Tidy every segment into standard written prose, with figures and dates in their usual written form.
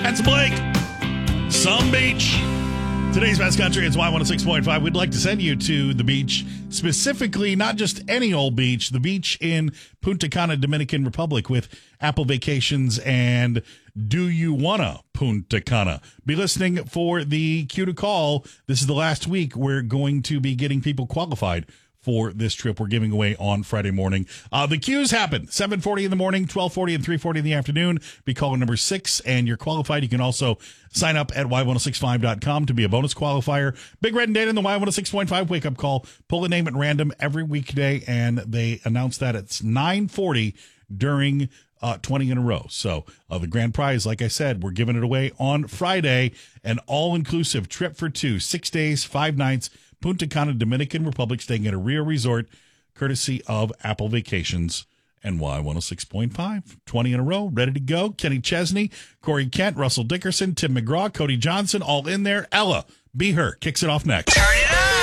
That's Blake. Some beach. Today's best country is Y106.5. We'd like to send you to the beach, specifically not just any old beach, the beach in Punta Cana, Dominican Republic with Apple Vacations and Do You Wanna Punta Cana. Be listening for the cue to call. This is the last week we're going to be getting people qualified for this trip we're giving away on Friday morning. The queues happen 7:40 in the morning, 12:40 and 3:40 in the afternoon. Be caller number 6 and you're qualified. You can also sign up at y1065.com to be a bonus qualifier. Big Red and Data in the Y106.5 wake up call. Pull a name at random every weekday, and they announce that it's 9:40 during 20 in a row. So the grand prize, like I said, we're giving it away on Friday. An all-inclusive trip for 2, 6 days, 5 nights, Punta Cana, Dominican Republic, staying at a Rio resort, courtesy of Apple Vacations and Y106.5. 20 in a row, ready to go. Kenny Chesney, Corey Kent, Russell Dickerson, Tim McGraw, Cody Johnson, all in there. Ella, Be Her, kicks it off next. Turn it up!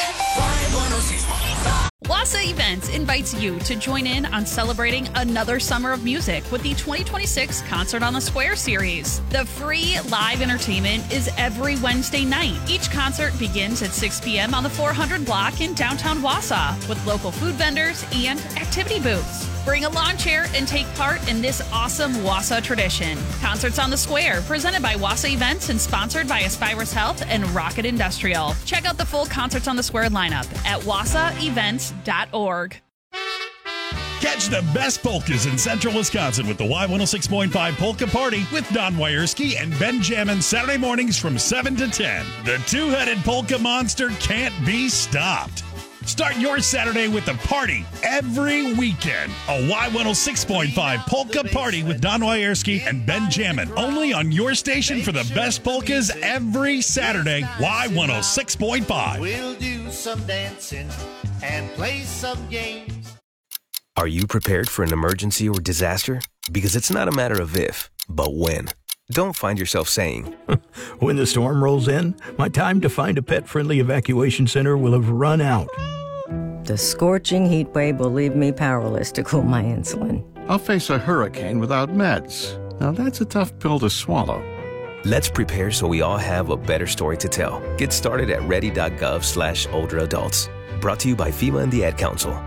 Wassa Events invites you to join in on celebrating another summer of music with the 2026 Concert on the Square series. The free live entertainment is every Wednesday night. Each concert begins at 6 p.m. on the 400 block in downtown Wausau with local food vendors and activity booths. Bring a lawn chair and take part in this awesome Wausau tradition. Concerts on the Square, presented by Wassa Events and sponsored by Aspirus Health and Rocket Industrial. Check out the full Concerts on the Square lineup at wassaevents.org. Catch the best polkas in central Wisconsin with the Y106.5 Polka Party with Don Wierski and Ben Jammin Saturday mornings from 7 to 10. The two-headed polka monster can't be stopped. Start your Saturday with the party every weekend. A Y106.5 Polka Party with Don Wierski and Ben Jammin. Only on your station for the best polkas every Saturday. Y106.5. We'll do some dancing and play some games. Are you prepared for an emergency or disaster? Because it's not a matter of if, but when. Don't find yourself saying, when the storm rolls in, my time to find a pet-friendly evacuation center will have run out. The scorching heat wave will leave me powerless to cool my insulin. I'll face a hurricane without meds. Now that's a tough pill to swallow. Let's prepare so we all have a better story to tell. Get started at ready.gov/older adults. Brought to you by FEMA and the Ad Council.